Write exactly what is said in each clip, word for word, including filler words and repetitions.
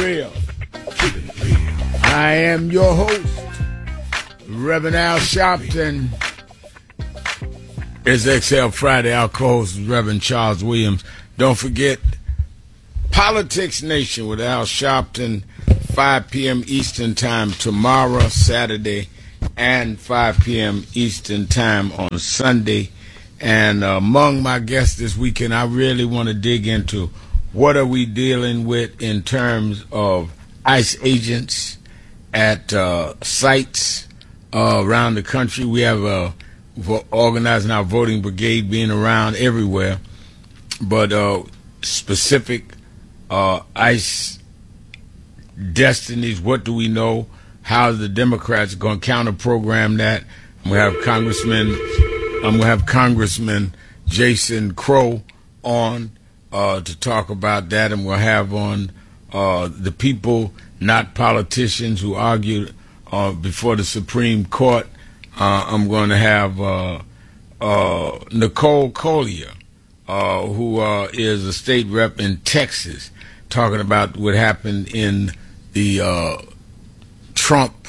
real. Keep it real. I am your host, Reverend Al Sharpton. It's X L Friday. Our co-host is Reverend Charles Williams. Don't forget, Politics Nation with Al Sharpton, five p.m. Eastern Time tomorrow, Saturday, and five p.m. Eastern Time on Sunday. And uh, among my guests this weekend, I really want to dig into what are we dealing with in terms of ICE agents at uh, sites uh, around the country. We have uh, organizing our voting brigade being around everywhere, but uh, specific uh, ICE destinies. What do we know? How are the Democrats going to counter program that? We have Congressman. I'm going to have Congressman Jason Crow on uh, to talk about that. I'm going to have on uh, the people, not politicians, who argued uh, before the Supreme Court. Uh, I'm going to have uh, uh, Nicole Collier, uh, who uh, is a state rep in Texas, talking about what happened in the uh, Trump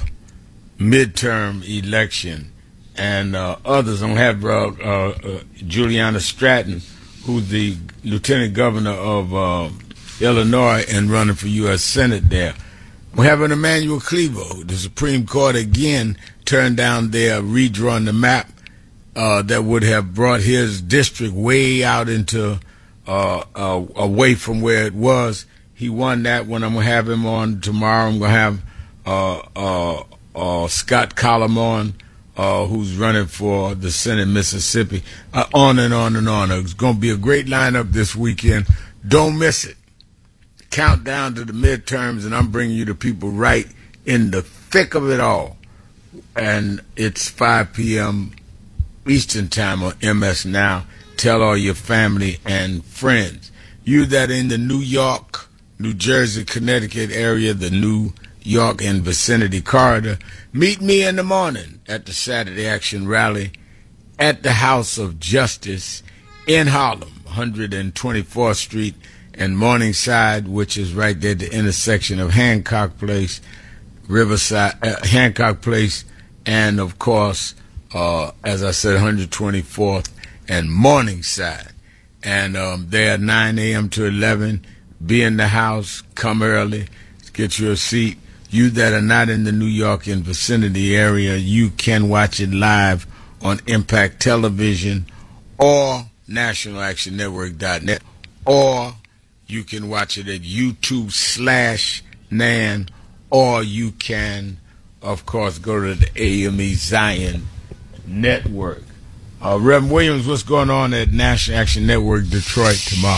midterm election. And uh, others. I'm going to have uh, uh, Juliana Stratton, who's the lieutenant governor of uh, Illinois and running for U S Senate there. We're having Emmanuel Cleaver. The Supreme Court again turned down their redrawing the map uh, that would have brought his district way out into uh, uh, away from where it was. He won that one. I'm going to have him on tomorrow. I'm going to have uh, uh, uh, Scott Collum on. Uh, who's running for the Senate, Mississippi, uh, on and on and on. It's going to be a great lineup this weekend. Don't miss it. Countdown to the midterms, and I'm bringing you the people right in the thick of it all. And it's five p.m. Eastern Time on M S Now. Tell all your family and friends. You that are in the New York, New Jersey, Connecticut area, the New York and vicinity corridor, meet me in the morning at the Saturday Action Rally at the House of Justice in Harlem, one twenty-fourth Street and Morningside, which is right there at the intersection of Hancock Place, Riverside, uh, Hancock Place, and of course, uh, as I said, one twenty-fourth and Morningside. And um, there at nine a.m. to eleven, be in the house, come early, get you a seat. You that are not in the New York and vicinity area, you can watch it live on Impact Television or National Action Network dot net, or you can watch it at YouTube slash Nan, or you can, of course, go to the A M E Zion Network. Uh, Reverend Williams, what's going on at National Action Network Detroit tomorrow?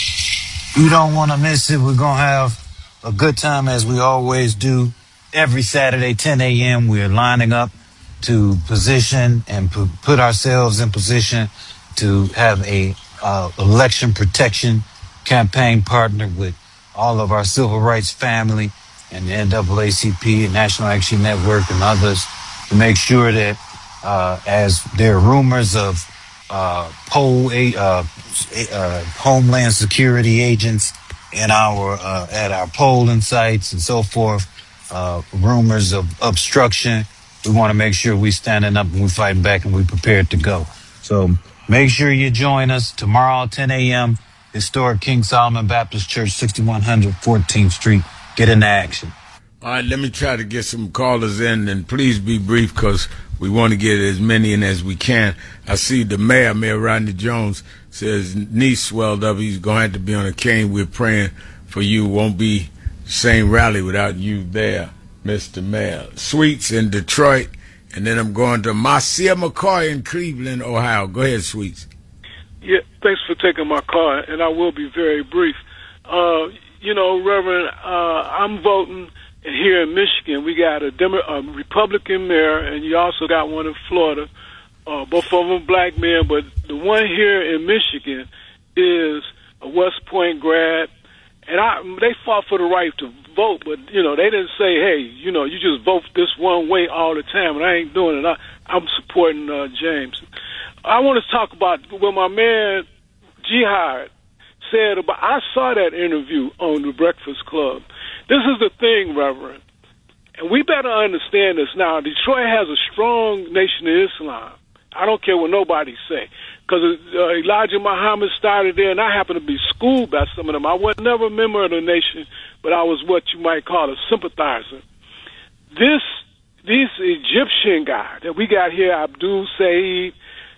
You don't want to miss it. We're going to have a good time as we always do. Every Saturday, ten a.m., we're lining up to position and pu- put ourselves in position to have a uh, election protection campaign partner with all of our civil rights family and the N double A C P and National Action Network and others to make sure that uh, as there are rumors of uh, poll a- uh, uh, Homeland Security agents in our uh, at our polling sites and so forth, uh, rumors of obstruction. We want to make sure we standing up and we fighting back and we prepared to go. So make sure you join us tomorrow, ten a.m. Historic King Solomon Baptist Church, sixty-one hundred fourteenth Street. Get into action. All right, let me try to get some callers in, and please be brief because we want to get as many in as we can. I see the mayor, Mayor Rodney Jones, says knee swelled up. He's going to have to be on a cane. We're praying for you. Won't be the same rally without you there, Mister Mayor. Sweets in Detroit, and then I'm going to Marcia McCoy in Cleveland, Ohio. Go ahead, Sweets. Yeah, thanks for taking my call, and I will be very brief. Uh, you know, Reverend, uh, I'm voting here in Michigan. We got a, Demo- a Republican mayor, and you also got one in Florida. Uh, both of them black men, but the one here in Michigan is a West Point grad, and I, they fought for the right to vote, but, you know, they didn't say, hey, you know, you just vote this one way all the time, and I ain't doing it. I, I'm supporting uh, James. I want to talk about what my man Jihad said about, I saw that interview on the Breakfast Club, This is the thing, Reverend, and we better understand this now. Detroit has a strong nation of Islam. I don't care what nobody say, because uh, Elijah Muhammad started there, and I happened to be schooled by some of them. I was never a member of the nation, but I was what you might call a sympathizer. This, this Egyptian guy that we got here, Abdul Said,